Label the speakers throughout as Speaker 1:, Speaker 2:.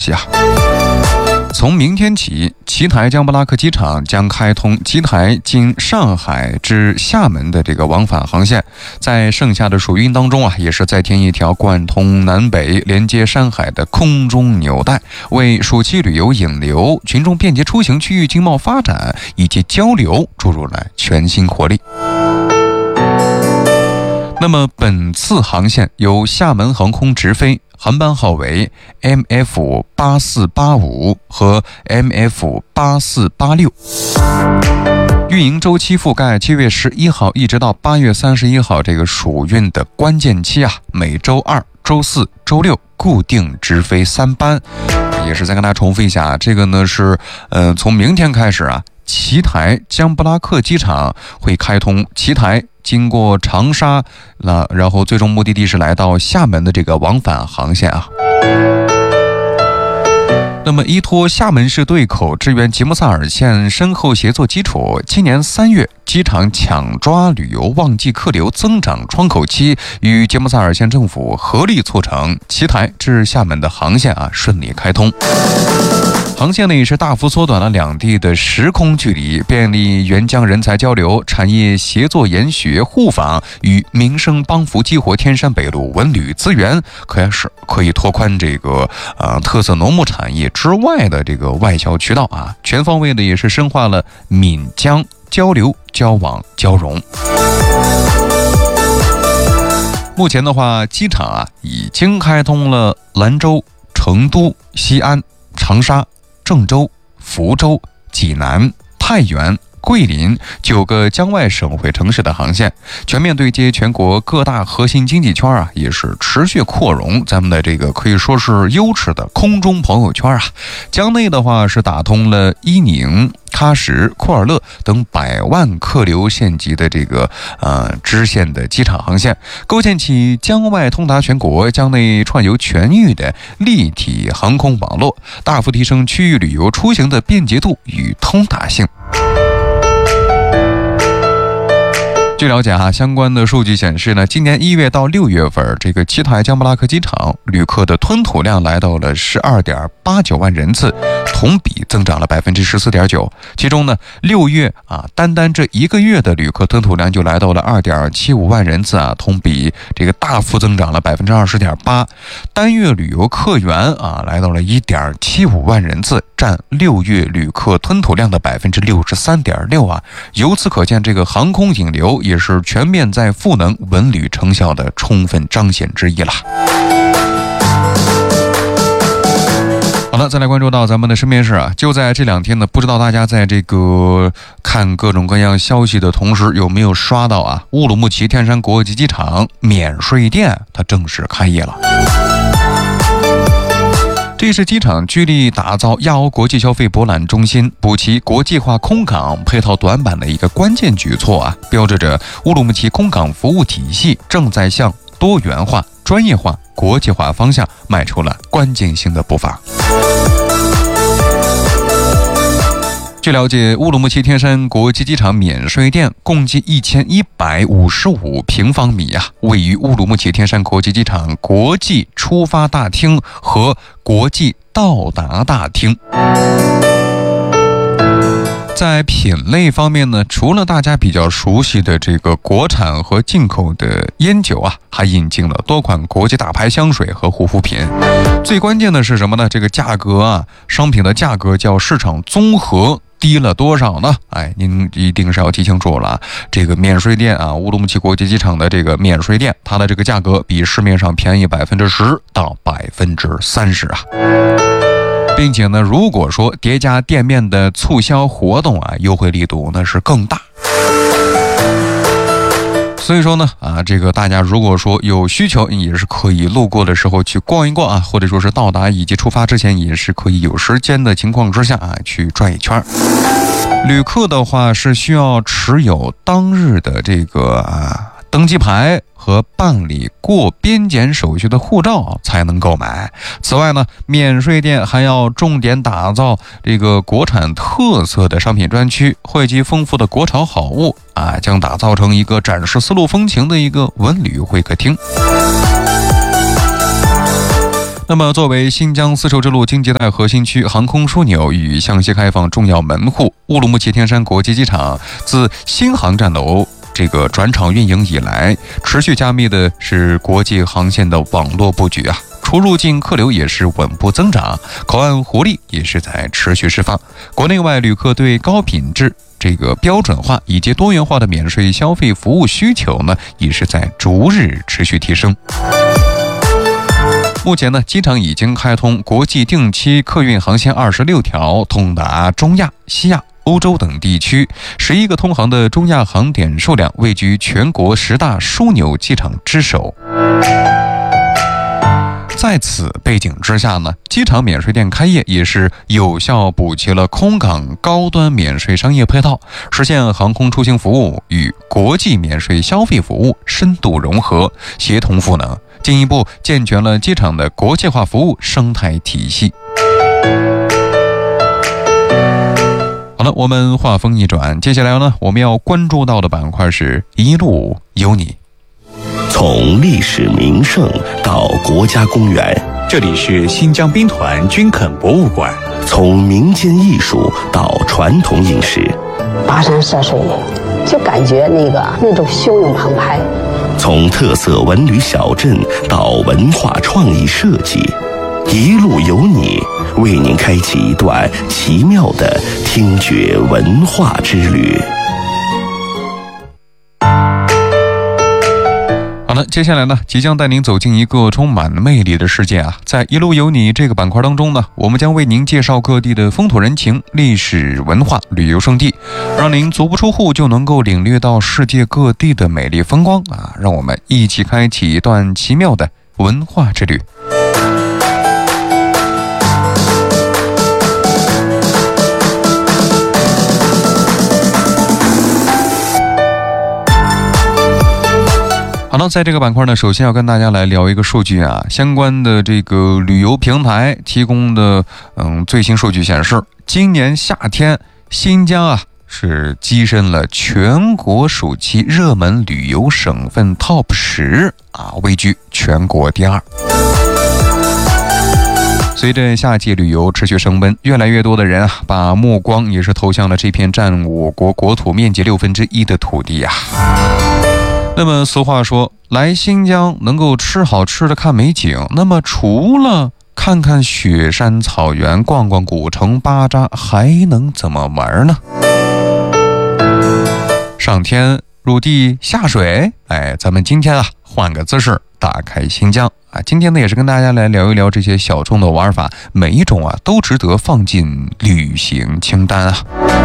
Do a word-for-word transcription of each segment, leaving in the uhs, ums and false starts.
Speaker 1: 息啊。从明天起，奇台江布拉克机场将开通奇台经上海至厦门的这个往返航线，在剩下的暑运当中啊，也是再添一条贯通南北、连接山海的空中纽带，为暑期旅游引流、群众便捷出行、区域经贸发展以及交流注入了全新活力。那么本次航线由厦门航空直飞，航班号为 M F 八四八五 和 M F 八四八六，运营周期覆盖七月十一号一直到八月三十一号这个暑运的关键期啊，每周二、周四、周六固定直飞三班。也是再跟大家重复一下，这个呢是呃从明天开始啊，奇台江布拉克机场会开通奇台经过长沙，那然后最终目的地是来到厦门的这个往返航线啊。那么依托厦门市对口支援吉木萨尔县深厚协作基础，今年三月机场抢抓旅游旺季客流增长窗口期，与吉木萨尔县政府合力促成奇台至厦门的航线啊顺利开通。航线呢也是大幅缩短了两地的时空距离，便利援疆人才交流、产业协作研学互访与民生帮扶，激活天山北路文旅资源，可以是可以拓宽这个呃特色农牧产业之外的这个外销渠道啊，全方位的也是深化了闽江交流、交往、交融。目前的话，机场啊已经开通了兰州、成都、西安、长沙、郑州、福州、济南、太原、桂林九个江外省会城市的航线，全面对接全国各大核心经济圈啊，也是持续扩容咱们的这个可以说是优质的空中朋友圈啊。江内的话是打通了伊宁、喀什、库尔勒等百万客流县级的这个呃支线的机场航线，构建起江外通达全国、江内串游全域的立体航空网络，大幅提升区域旅游出行的便捷度与通达性。据了解哈，相关的数据显示呢，今年一月到六月份，这个奇台江布拉克机场旅客的吞吐量来到了十二点八九万人次，同比增长了百分之十四点九。其中呢，六月啊，单单这一个月的旅客吞吐量就来到了二点七五万人次啊，同比这个大幅增长了百分之二十点八。单月旅游客源啊，来到了一点七五万人次，占六月旅客吞吐量的百分之六十三点六啊。由此可见，这个航空引流也是全面在赋能文旅成效的充分彰显之一了。好了，再来关注到咱们的身边事啊，就在这两天呢，不知道大家在这个看各种各样消息的同时，有没有刷到啊？乌鲁木齐天山国际机场免税店它正式开业了。这是机场聚力打造亚欧国际消费博览中心、补齐国际化空港配套短板的一个关键举措啊，标志着乌鲁木齐空港服务体系正在向多元化、专业化、国际化方向迈出了关键性的步伐。据了解，乌鲁木齐天山国际机场免税店共计一千一百五十五平方米啊，位于乌鲁木齐天山国际机场国际出发大厅和国际到达大厅。在品类方面呢，除了大家比较熟悉的这个国产和进口的烟酒啊，还引进了多款国际大牌香水和护肤品。最关键的是什么呢？这个价格啊，商品的价格较市场综合低了多少呢？哎，您一定是要记清楚了。这个免税店啊，乌鲁木齐国际机场的这个免税店，它的这个价格比市面上便宜百分之十到百分之三十啊。并且呢，如果说叠加店面的促销活动啊，优惠力度那是更大。所以说呢，啊，这个大家如果说有需求，也是可以路过的时候去逛一逛啊，或者说是到达以及出发之前，也是可以有时间的情况之下啊，去转一圈。旅客的话是需要持有当日的这个啊登机牌和办理过边检手续的护照才能购买。此外呢，免税店还要重点打造这个国产特色的商品专区，汇集丰富的国潮好物啊，将打造成一个展示丝路风情的一个文旅会客厅。 那么，作为新疆丝绸之路经济带核心区航空枢纽与向西开放重要门户，乌鲁木齐天山国际机场自新航站楼这个转场运营以来，持续加密的是国际航线的网络布局啊，出入境客流也是稳步增长，口岸活力也是在持续释放，国内外旅客对高品质、这个标准化以及多元化的免税消费服务需求呢，也是在逐日持续提升。目前呢，机场已经开通国际定期客运航线二十六条，通达中亚、西亚、欧洲等地区，十一个通航的中亚航点数量位居全国十大枢纽机场之首。在此背景之下呢，机场免税店开业也是有效补齐了空港高端免税商业配套，实现航空出行服务与国际免税消费服务深度融合、协同赋能，进一步健全了机场的国际化服务生态体系。好了，我们话锋一转，接下来呢，我们要关注到的板块是一路有你。
Speaker 2: 从历史名胜到国家公园，
Speaker 3: 这里是新疆兵团军垦博物馆；
Speaker 2: 从民间艺术到传统饮食，
Speaker 4: 跋山涉水，就感觉那个那种汹涌澎湃；
Speaker 2: 从特色文旅小镇到文化创意设计，一路有你，为您开启一段奇妙的听觉文化之旅。
Speaker 1: 好了，接下来呢，即将带您走进一个充满魅力的世界啊！在一路有你这个板块当中呢，我们将为您介绍各地的风土人情、历史文化、旅游胜地，让您足不出户就能够领略到世界各地的美丽风光啊！让我们一起开启一段奇妙的文化之旅。好了，在这个板块呢，首先要跟大家来聊一个数据啊，相关的这个旅游平台提供的嗯最新数据显示，今年夏天新疆啊是跻身了全国暑期热门旅游省份 Top 十啊，位居全国第二。随着夏季旅游持续升温，越来越多的人啊，把目光也是投向了这片占我国国土面积六分之一的土地啊。那么俗话说，来新疆能够吃好吃的看美景，那么除了看看雪山草原、逛逛古城巴扎，还能怎么玩呢？上天入地下水，哎，咱们今天啊换个姿势，打开新疆啊！今天呢也是跟大家来聊一聊这些小众的玩法，每一种啊都值得放进旅行清单啊。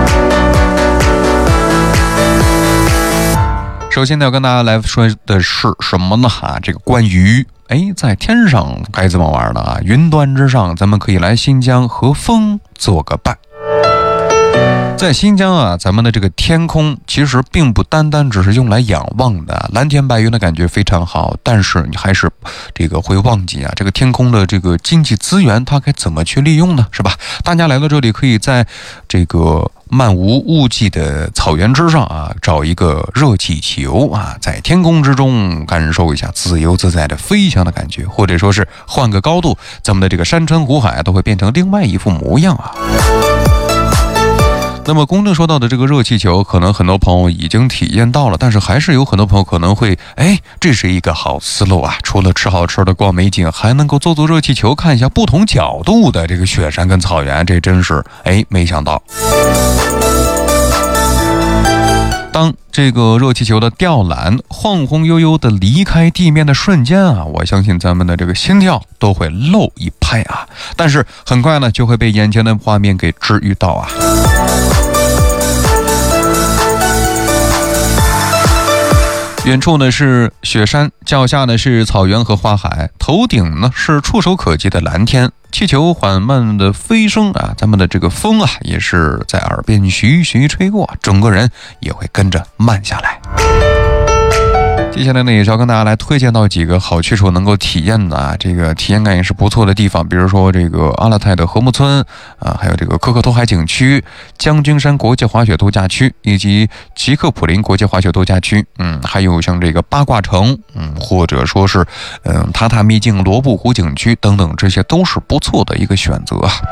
Speaker 1: 首先呢，要跟大家来说的是什么呢？啊，这个关于哎，在天上该怎么玩呢？啊，云端之上，咱们可以来新疆和风做个伴。在新疆啊，咱们的这个天空其实并不单单只是用来仰望的，蓝天白云的感觉非常好，但是你还是这个会忘记啊，这个天空的这个经济资源它该怎么去利用呢？是吧？大家来到这里，可以在这个漫无雾际的草原之上啊，找一个热气球啊，在天空之中感受一下自由自在的飞翔的感觉，或者说是换个高度，咱们的这个山川湖海都会变成另外一副模样啊。那么公正说到的这个热气球，可能很多朋友已经体验到了，但是还是有很多朋友可能会，哎，这是一个好思路啊！除了吃好吃的、逛美景，还能够坐坐热气球，看一下不同角度的这个雪山跟草原，这真是哎没想到。当这个热气球的吊篮晃晃悠悠的离开地面的瞬间啊，我相信咱们的这个心跳都会漏一拍啊，但是很快呢就会被眼前的画面给治愈到啊。远处呢是雪山，脚下呢是草原和花海，头顶呢是触手可及的蓝天。气球缓慢的飞升啊，咱们的这个风啊也是在耳边徐徐吹过，整个人也会跟着慢下来。 接下来呢，也是要跟大家来推荐到几个好去处能够体验的啊，这个体验感也是不错的地方，比如说这个阿勒泰的禾木村啊，还有这个可可托海景区、将军山国际滑雪度假区以及吉克普林国际滑雪度假区，嗯，还有像这个八卦城，嗯，或者说是嗯榻榻米境罗布湖景区等等，这些都是不错的一个选择啊。